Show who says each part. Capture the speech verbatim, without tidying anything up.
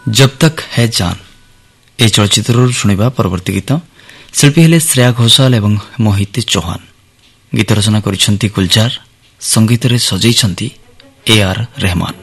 Speaker 1: जब तक है जान ए चलचित्रରୁ ଶୁଣିବା ପରବର୍ତ୍ତୀ ଗୀତ। ଶିଳ୍ପୀ ହେଲେ ଶ୍ରେୟା ଘୋଷାଲ ଏବଂ ମୋହିତ ଚୌହାନ। ଗୀତ ରଚନା କରିଛନ୍ତି ଗୁଲଜାର, ସଙ୍ଗୀତରେ ସଜେଇଛନ୍ତି ଏ ଆର୍ ରେହମାନ।